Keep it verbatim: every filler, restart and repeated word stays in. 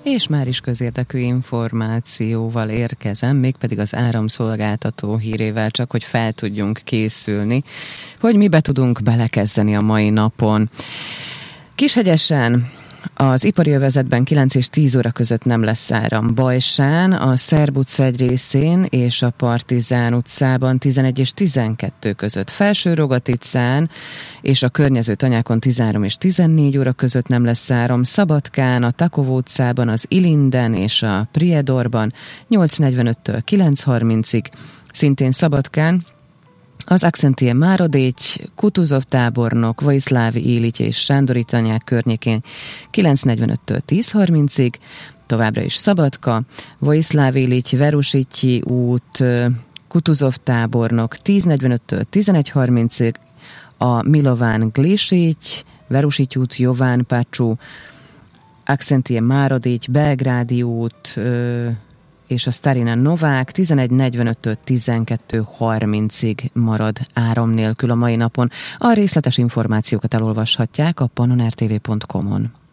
és már is közérdekű információval érkezem, mégpedig az áramszolgáltató hírével, csak hogy fel tudjunk készülni, hogy mibe tudunk belekezdeni a mai napon. Kishegyesen az ipari övezetben kilenc és tíz óra között nem lesz áram. Bajsán, a Szerb utca egy részén és a Partizán utcában tizenegy és tizenkettő között. Felső-Rogaticán és a környező tanyákon tizenhárom és tizennégy óra között nem lesz áram. Szabadkán, a Takovó utcában, az Ilinden és a Priedorban nyolc negyvenöttől kilenc harmincig. Szintén Szabadkán az Akcentie Márodégy, Kutuzov tábornok, Vojiszlávi Ilitye és Sándori tanyák környékén kilenc negyvenöttől tíz harmincig, továbbra is Szabadka, Vojiszlávi Ilitye, Verusityi út, Kutuzov tábornok tíz negyvenöttől tizenegy harmincig, a Milován Glisity, Verusityi út, Jován Pácsú, Akcentie Márodégy, Belgrádi út, és a Starina Novák tizenegy negyvenöttől tizenkettő harmincig marad áram nélkül a mai napon. A részletes információkat elolvashatják a pannon r t v pont com-on.